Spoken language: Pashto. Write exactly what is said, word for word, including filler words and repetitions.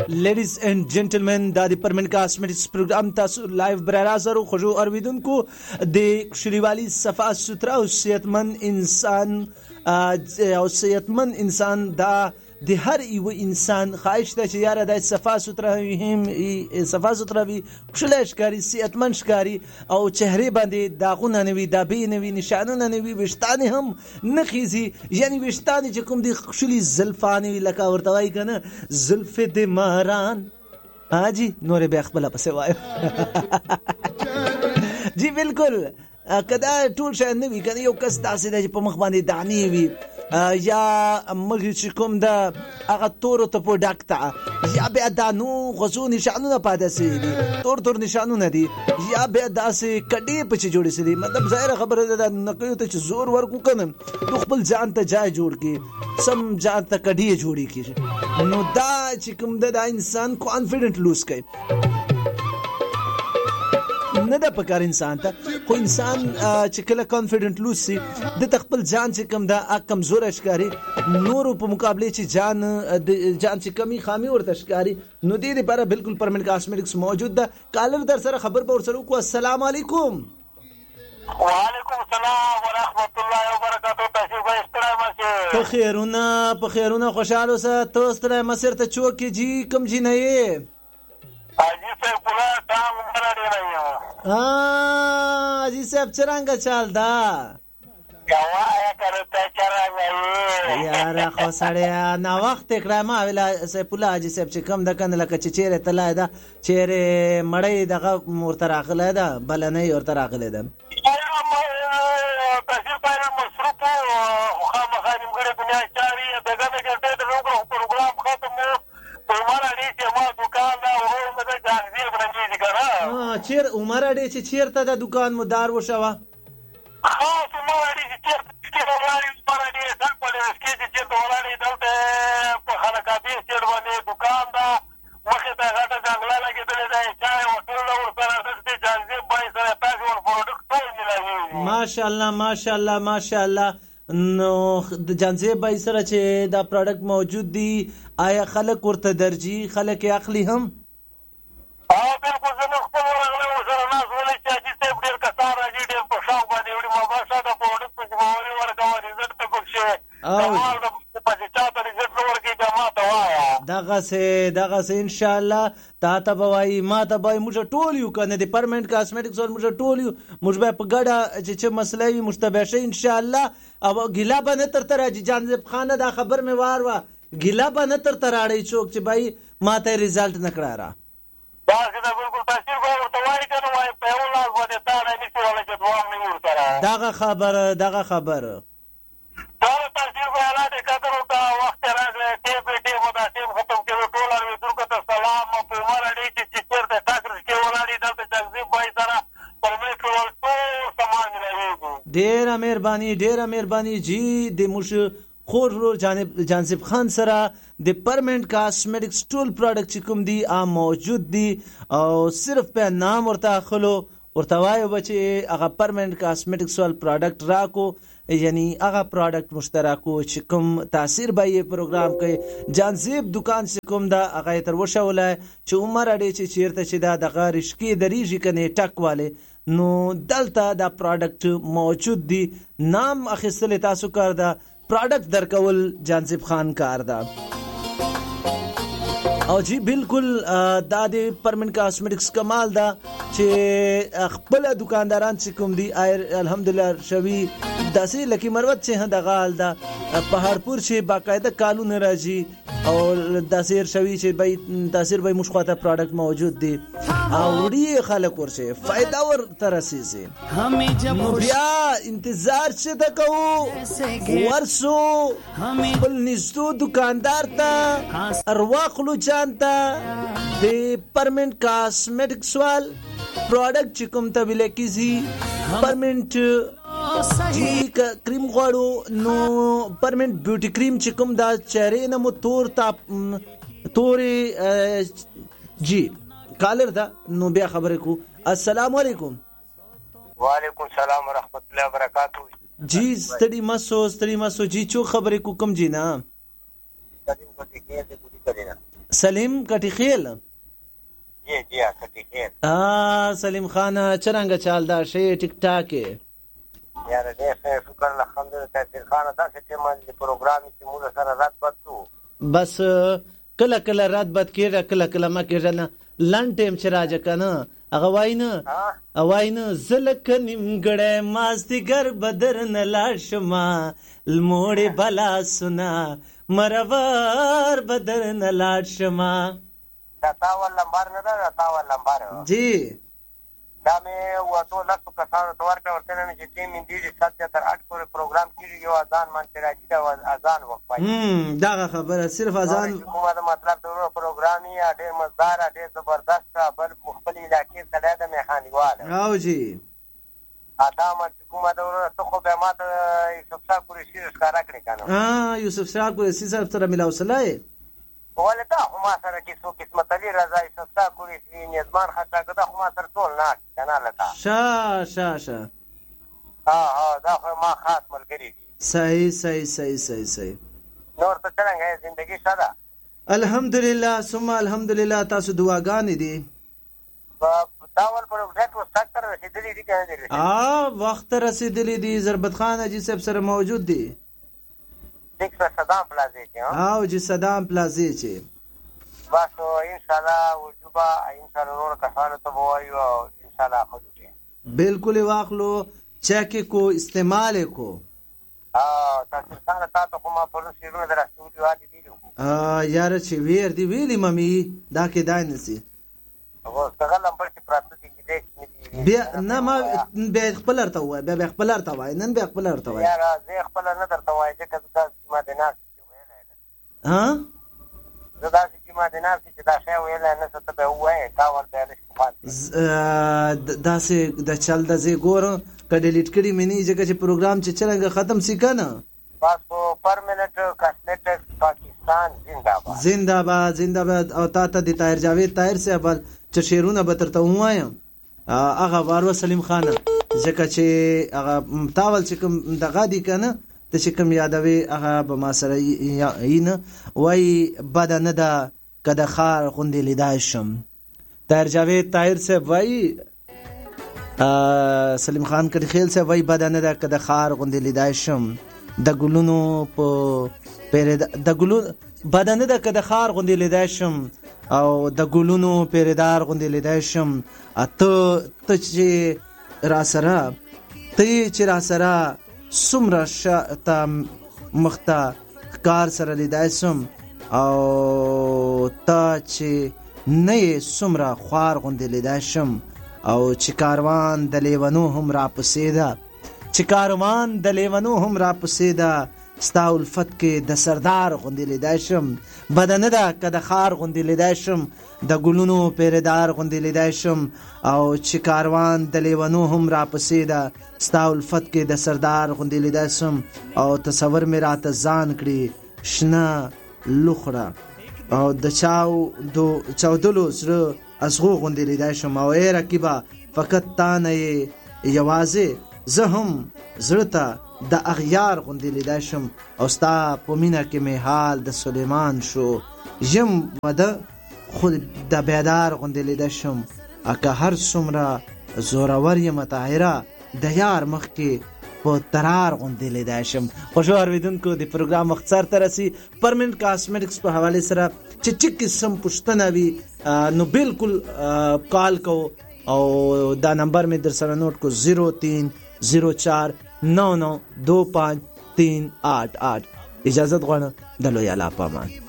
لیڈیز اینڈ جنٹلمین دا دی پرمنٹ کاسمیٹکس پروگرام تاسو لایو برا سره خوشو اوریدونکو د شریوالی صفا سترا او صحتمند انسان او صحتمند انسان دا د هر یو انسان خواهش ده چې یاره د صفا سترا هم صفا سترا وي، خوشاله ښکاري، صحتمند ښکاري او چهره باندې داغونه نه وي، دابې نه وي، نشانونه نه وي، ویښتان هم نه خیزي، یعنی ویښتان چې کوم دي ښکلي زلفان وي لکه ورته وایي که نه زلف د ماران. ها جی نورې بیا خپله پسې وایم جی بالکل که دا ټول شیان نه وي که نه یو کس داسې ده چې په مخ باندې دانې وي یا مخ چې کوم ده هغه تورو تپو ډک ته یا بیا دانو غوڅو نشانونه پاته سوي دي، تور تور نشانونه دي، یا بیا داسې کډې پچې جوړې سوي دي. مطلب ظاهره خبره ده د نقیو ته چې زور ورکو که نه نو خپل ځان ته ځای جوړ کړي، سم ځان ته کډې جوړې کړي، نو دا چې کوم ده دا انسان کانفیډنټ لوز کوي نه ده پکار انسان ته، خو انسان چې کله کانفیډنټ لوز سي د خپل ځان چې کوم ده کمزوره ښکاري، نورو په مقابله چې جان جان چې کمی خامي ورته ښکاري، نو دې لپاره بالکل پرمنٹ کاسمیټکس موجود ده. کالر در سره خبر به ورسره وکړو. السلام علیکم. وعلیکم السلام ورحمت الله وبرکاتہ. تشریف به ستړی مسیر په خیرونه په خیرونه خوشاله اوسه. ته ستړی مسیر ته چوک جی کم جی نه یې حاجی صاحب پورا ټام عمر ډیر یم. ها حاجی صاحب څنګه چال دا یوا یا کرته چرای یاره خو سړی نا وخت کړه ما ویلا سپولا حاجی صاحب چې کم د کنه لکه چې چیرې تلای دا چیرې مړی دغه ورته راغلی ده بلنۍ ورته راغلی ده تشریف باید مصروف و خامخا نیمګړې دنیا چارې دغه مې ګټې د لوګو پروګرام ختم و په عمر اډې چې ما دوکان دا ورور مې د جانزیر برنجې دي که نه چیر عمر اډې چې چیرته د دوکان مو دار وشوه خاص عمر اډې چې چیرته سکې ولاړې عمر اډې سک پلې سکې چې چیرته ولاړې دلته په خانقابې سټیډ باندې دوکان ده مخې ته غټه جنګله لګېدلې ده چای هوټل ده ورسره دلته جانزیر بای سره تاسې ور پروډکټ ټول ملاوي. ماشاءالله ماشاءالله ماشاءالله. نو د جانزیر بای سره چې دا پروډکټ موجود دي آیا خلک ورته درجي خلک یې اخلي هم؟ ها بالکل زه نن خپل ورغلی ورسره ناست ولې چې حاجي صاحب ډېر کسان راځي ډېر په شوق باندې وړي مباشره د پروډکټ پسې به ولې ورکوه رزلټ ته پکښې کمال د پسې چا ته رزلټ نه ورکوي بیا ما ته وایه دغسې دغسې انشاءالله تا ته به وایي ما ته به وایي موږ ټول یو که نه د پرمنټ کاسمیټکس ول موږ ټول یو موږ به په ګډه چې څه مسله وي موږ ته به ښه انشاءالله او ګیله به نه ترته راځي جانزیب خانه دا خبر مې وار وه ګیله به نه ترته راړی څوک چې بهی ما ته یې رزلټ نه کړه را داسې ده بالکل تاثیر به ورته وایي که نه وایي په یو لاس باندې تا نه نیسي ولا چې دوام نه وي ورسره دغه خبره دغه خبره دا د تاثیر به حالات یې قدر ورته وخت یې راغلی ټیپ یې ټیپ و دا ټیپ ختم کېدو ټول اورېدونکو ته سلام په عمر اډې کې چې چېرته ټاکل کې ولاړې دلته جگزیب بای سره پرمټ ټول ټول سامان ملاوېږي. ډېره مهرباني ډېره مهرباني جی د موږ خور ورور جانب جانزیب خان سره د پرمنٹ کاسمیټکس ټول پروډکټ چې کوم دي آ موجود دي او صرف په نام ورته اخلو ورته وایو به چې هغه پرمنٹ کاسمیټکس ول پروډکټ راکو یعنی هغه پروډکټ مشترکو چې کوم تاثیر به یې پروګرام کوي جانزیب دکان چې کوم ده هغه یې تر وشولی چې عمر اډې چې چیرته چې دا دغه رشکې دریږي کنې ټک والی نو دلته دا پروډکټ موجود دي نام اخیستلی تاسو کار ده پروډکټ درکول جانزیب خان کار ده او جی بالکل دا د پرمنٹ کاسمیټکس کمال ده چې خپل دکانداران چې کوم دي الحمدلله شوي داسې لکه مروت چې دغه حال ده پهاړپور چې باقاعده کالونه راځي او داسې شوي چې بای تاثیر به موږ خواته پروډکټ موجود دي او وړي خلک ورشه فائدہ ورته رسیږي نو بیا انتظار چې د کوو ورسو خپل نږدې دکاندار ته ارواخلو جان ته د پرمنٹ کاسمیټکس وال پروډکټ چې کوم ته ویل کېږي پرمنٹ جی کریم غواړو نو پرمنٹ بیوټي کریم چې کوم دا چهرې نه مو تور تا تورې جی کالر دا نو بیا خبرې کو. السلام علیکم. وعلیکم السلام ورحمت الله وبرکاتہ. جی ستړي مسو ستړي مسو جی چو خبرې کو کم جی نه سلیم کټی خیل جی جی کټی خیل ا سلیم خان چرنګ چال دا شی ټیک ټاک یار دې شکر الحمدلله تاثیر خان دا چې مې پروګرام چې موږ سره رات پاتو بس کله کله رات بد کېږي کله کله ما کېږي نه لنډ ټیم چې راځه کنه هغه واینه واینه زلک نیمګړې مازدیګر بدر نه لاشما الموړې بلا سنا مرور بدر نه لاشما دا تاول لمبار نه دا تاول لمبار جی دا مې وته لاسو کسانو ته ورته ورته نه چې ټیم دې سات تر اټ پورې پروګرام کیږي یو اذان مانته راځي دا اذان وقفای هم دا خبره صرف اذان کومه دا مطلب دا پروګرام یې ډېر مزدار ډېر زبردست بل مختلف علاقې سره د میخانیواله او جی ادا ما کومه دا ته خو به ماته یوسف صاحب قریشي ښکارا کړی کنه ها یوسف صاحب قریشي صاحب سره ملاو سلای ولدا خو ما سره کې څو قسمت علي رضا یوسف صاحب قریشي نظمان خټاګه دا خو ما سره ټول نه کنه لتا شا شا شا ها ها دا خو ما خاص ملګری دي صحیح صحیح صحیح صحیح صحیح نور ته څنګه زندگی ساده الحمدلله ثم الحمدلله تاسو دعاګانې دي داول پر وخت وساتره رسیدلې دي کنه ا وخت رسیدلې دي ضربت خان اجي صاحب سره موجود دي دیکھ صدام پلازې کې او جی صدام پلازې چې بس ان شاء الله وجوبا ان شاء الله نور کسانو ته وایو ان شاء الله خو دې بالکل واخلو چیک کو استعمال کو ا تاسو څنګه تاسو کومه په سیرو درستو دی وادي دیو ا یار چې ویر دی ویلی ممی دا کې دای نسی او څنګه لمبر چې پراته دي کې دې بیا نه ما به خپل ارته وای به خپل ارته وای نن به خپل ارته وای یار زه خپل نه درته وای چې کله ما د ناس ویل ها زه دا چې ما د ناس چې دا شی ویل نه څه ته وای تا ورته نه دا سه د چل د زی ګور کډه لیټ کړي مینی چې چې پروګرام چې څنګه ختم سی کنه پاسو پرمننت کاسمیټکس پاکستان زنده‌باد زنده‌باد زنده‌باد او تا ته د طاهر جاوید طاهر صاحب چې شیرونه به ترته وایم هغه وارو سلیم خان ځکه چې هغه تاول چې کوم دغه دی کنه ته چې کوم یادوي هغه به ما سره یې وای بد نه ده کده خار خوندې لیدای شم طاهر جاوید طاهر صاحب وای سلیم خان کړي خیل صاحب وای بد نه ده کده خار خوندې لیدای شم د ګلونو په پیر د ګلونو بد نه ده کده خار خوندې لیدای شم او د ګلونو پیردار غوندې لیدای شم اته ته چې را سره ته چې را سره څومره شاته مخته کار سره لیدای شم او ته چې نه څومره خوار غوندې لیدای شم او چې کاروان د لیونو هم را پسې ده چې کاروان د لیونو هم را پسې ده ستا الفت کې د سردار غوندې لیدای شم بدنه ده که د خار غوندې لیدای شم د ګلونو پیردار غوندې لیدای شم او چې کاروان د لیونو هم را پسې ده ستا الفت کې د سردار غوندې لیدای شم او تصور مې راته ځان کړي شنه لوخړه او د چاو دو چاودلو سره ازغو غوندې لیدای شم او ای رقیبه فقط تا نه یوازې زه هم زړه ته د اغیار غوندې لیدای شم او ستا په مینه کې مې حال د سلیمان شو یم مده خود د بیدار غوندې لیدای شم اکه هر څومره زورور یم طاهره د یار مخ کې په ترار غوندې لیدای شم. خوشو اوریدونکو د پروګرام وخت سره ترسي پرمننت کاسمیټکس په حواله سره چې چې قسم پښتنه وي نو بالکل کال کو او دا نمبر میں در سره نوٹ کو زیرو تین زیرو چار نو نو دو پانچ تین آٹھ آٹھ. اجازت غواړم د لوی الله پامان.